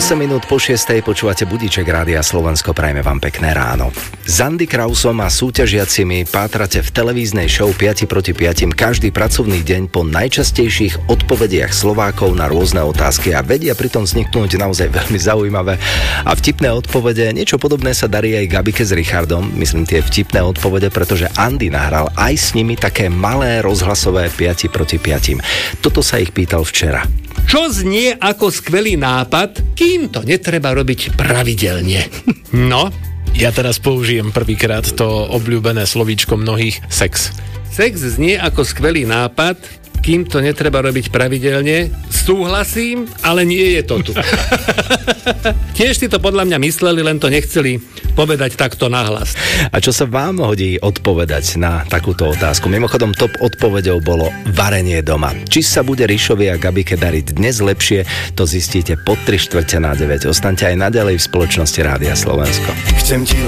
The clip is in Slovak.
minút po 6:00 počúvate budíček Rádia Slovensko, prajme vám pekné ráno. S Andy Krausom a súťažiacimi pátrate v televíznej show 5 proti 5 každý pracovný deň po najčastejších odpovediach Slovákov na rôzne otázky a vedia pritom vzniknúť naozaj veľmi zaujímavé a vtipné odpovede. Niečo podobné sa darí aj Gabike s Richardom, myslím tie vtipné odpovede, pretože Andy nahral aj s nimi také malé rozhlasové 5 proti 5. Toto sa ich pýtal včera. Čo znie ako skvelý nápad, kým to netreba robiť pravidelne? No? Ja teraz použijem prvýkrát to obľúbené slovíčko mnohých, sex. Sex znie ako skvelý nápad, kým to netreba robiť pravidelne. Súhlasím, ale nie je to tu. Tiež si to podľa mňa mysleli, len to nechceli povedať takto nahlas. A čo sa vám hodí odpovedať na takúto otázku? Mimochodom, top odpoveďou bolo varenie doma. Či sa bude Rišovi a Gabike dariť dnes lepšie, to zistíte po 8:45. Ostaňte aj naďalej v spoločnosti Rádia Slovensko. Chcem ti